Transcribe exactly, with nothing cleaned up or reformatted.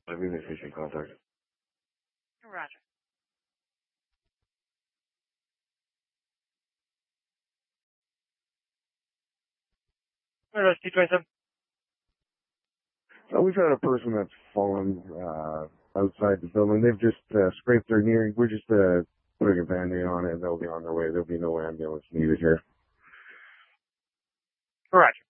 Let me make patient contact. Roger. T twenty-seven. Uh, we've had a person that's fallen uh, outside the building. They've just uh, scraped their knee. We're just uh, putting a Band-Aid on it, and they'll be on their way. There'll be no ambulance needed here. Roger.